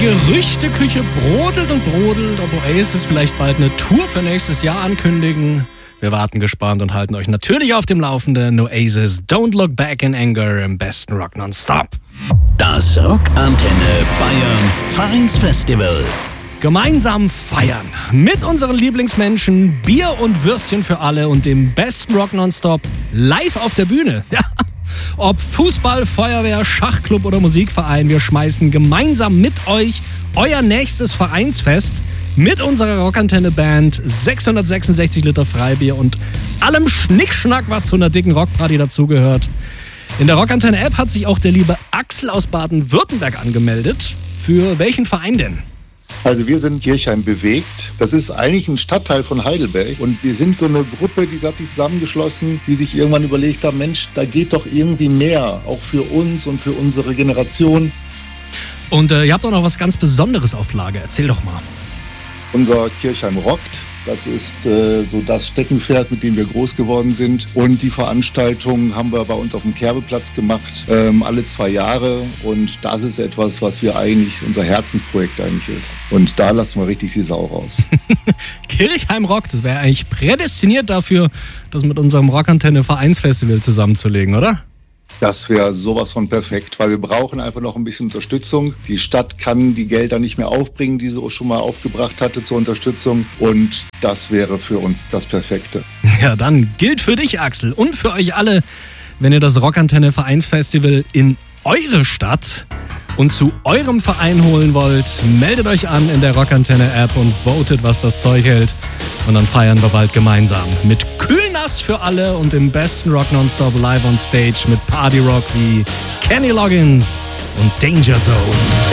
Gerüchteküche brodelt und brodelt, ob Oasis vielleicht bald eine Tour für nächstes Jahr ankündigen. Wir warten gespannt und halten euch natürlich auf dem Laufenden. Oasis, Don't Look Back in Anger im besten Rock nonstop. Das Rockantenne Bayern Vereinsfestival. Gemeinsam feiern mit unseren Lieblingsmenschen, Bier und Würstchen für alle und dem besten Rock nonstop live auf der Bühne. Ja. Ob Fußball, Feuerwehr, Schachclub oder Musikverein, wir schmeißen gemeinsam mit euch euer nächstes Vereinsfest mit unserer Rockantenne-Band, 666 Liter Freibier und allem Schnickschnack, was zu einer dicken Rockparty dazugehört. In der Rockantenne-App hat sich auch der liebe Axel aus Baden-Württemberg angemeldet. Für welchen Verein denn? Also wir sind Kirchheim bewegt. Das ist eigentlich ein Stadtteil von Heidelberg und wir sind so eine Gruppe, die hat sich zusammengeschlossen, die sich irgendwann überlegt haben, Mensch, da geht doch irgendwie mehr, auch für uns und für unsere Generation. Und ihr habt auch noch was ganz Besonderes auf Lager. Erzähl doch mal. Unser Kirchheim rockt. Das ist so das Steckenpferd, mit dem wir groß geworden sind. Und die Veranstaltung haben wir bei uns auf dem Kerbeplatz gemacht, alle 2 Jahre. Und das ist etwas, was wir eigentlich, unser Herzensprojekt eigentlich ist. Und da lassen wir richtig die Sau raus. Kirchheim rockt, das wäre eigentlich prädestiniert dafür, das mit unserem Rockantenne Vereinsfestival zusammenzulegen, oder? Das wäre sowas von perfekt, weil wir brauchen einfach noch ein bisschen Unterstützung. Die Stadt kann die Gelder nicht mehr aufbringen, die sie auch schon mal aufgebracht hatte zur Unterstützung. Und das wäre für uns das Perfekte. Ja, dann gilt für dich, Axel, und für euch alle, wenn ihr das Rockantenne Vereinsfestival in eure Stadt und zu eurem Verein holen wollt, meldet euch an in der Rockantenne-App und votet, was das Zeug hält. Und dann feiern wir bald gemeinsam mit Kühlnass für alle und dem besten Rock Nonstop live on stage mit Party Rock wie Kenny Loggins und Danger Zone.